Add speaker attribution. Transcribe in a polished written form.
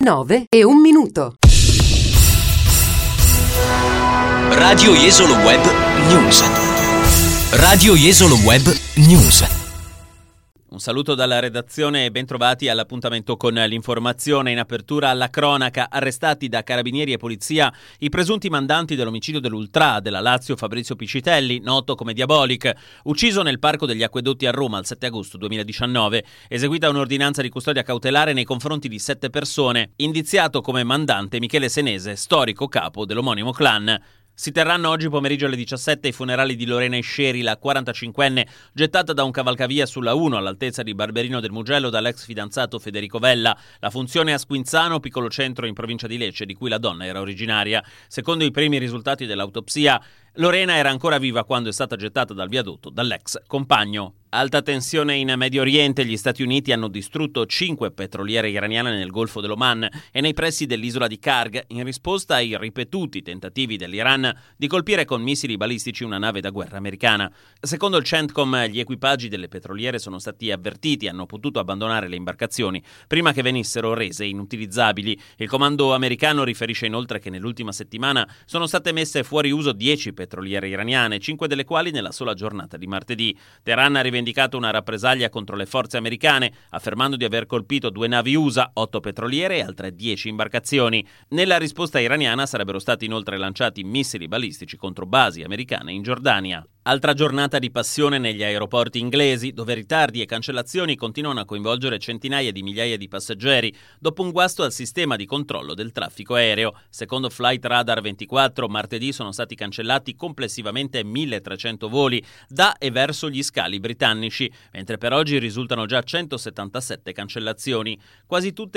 Speaker 1: 9:01.
Speaker 2: Radio Jesolo Web News. Radio Jesolo Web News.
Speaker 3: Un saluto dalla redazione e bentrovati all'appuntamento con l'informazione. In apertura alla cronaca, arrestati da carabinieri e polizia i presunti mandanti dell'omicidio dell'ultra della Lazio Fabrizio Piscitelli, noto come Diabolic, ucciso nel Parco degli Acquedotti a Roma il 7 agosto 2019, eseguita un'ordinanza di custodia cautelare nei confronti di 7 persone, indiziato come mandante Michele Senese, storico capo dell'omonimo clan. Si terranno oggi pomeriggio alle 17 i funerali di Lorena Esceri, la 45enne, gettata da un cavalcavia sulla 1 all'altezza di Barberino del Mugello dall'ex fidanzato Federico Vella. La funzione a Squinzano, piccolo centro in provincia di Lecce, di cui la donna era originaria. Secondo i primi risultati dell'autopsia, Lorena era ancora viva quando è stata gettata dal viadotto dall'ex compagno. Alta tensione in Medio Oriente. Gli Stati Uniti hanno distrutto 5 petroliere iraniane nel Golfo dell'Oman e nei pressi dell'isola di Karg in risposta ai ripetuti tentativi dell'Iran di colpire con missili balistici una nave da guerra americana. Secondo il CENTCOM, gli equipaggi delle petroliere sono stati avvertiti e hanno potuto abbandonare le imbarcazioni prima che venissero rese inutilizzabili. Il comando americano riferisce inoltre che nell'ultima settimana sono state messe fuori uso 10 petroliere iraniane, 5 delle quali nella sola giornata di martedì. Teheran ha rivendicato una rappresaglia contro le forze americane, affermando di aver colpito 2 navi USA, 8 petroliere e altre 10 imbarcazioni. Nella risposta iraniana sarebbero stati inoltre lanciati missili balistici contro basi americane in Giordania. Altra giornata di passione negli aeroporti inglesi, dove ritardi e cancellazioni continuano a coinvolgere centinaia di migliaia di passeggeri, dopo un guasto al sistema di controllo del traffico aereo. Secondo Flight Radar 24, martedì sono stati cancellati complessivamente 1.300 voli da e verso gli scali britannici, mentre per oggi risultano già 177 cancellazioni, quasi tutte